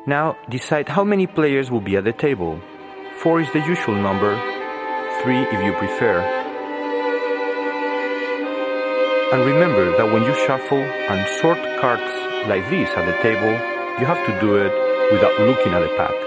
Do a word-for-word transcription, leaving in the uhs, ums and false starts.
Now decide how many players will be at the table. Four is the usual number, three if you prefer. And remember that when you shuffle and sort cards like this at the table, you have to do it without looking at the pack.